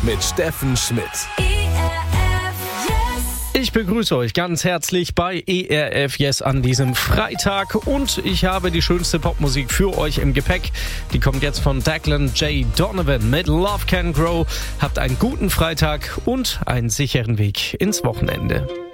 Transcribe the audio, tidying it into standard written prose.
mit Steffen Schmidt. Ich begrüße euch ganz herzlich bei ERF Yes an diesem Freitag und ich habe die schönste Popmusik für euch im Gepäck. Die kommt jetzt von Declan J. Donovan mit Love Can Grow. Habt einen guten Freitag und einen sicheren Weg ins Wochenende.